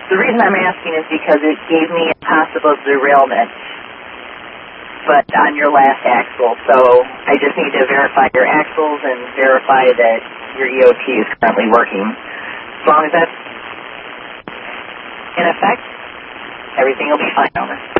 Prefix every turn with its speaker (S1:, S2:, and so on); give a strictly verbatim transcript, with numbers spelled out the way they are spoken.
S1: The reason I'm asking is because it gave me a possible derailment, but on your last axle. So I just need to verify your axles and verify that your E O T is currently working. As long as that's in effect, everything will be fine, Owner.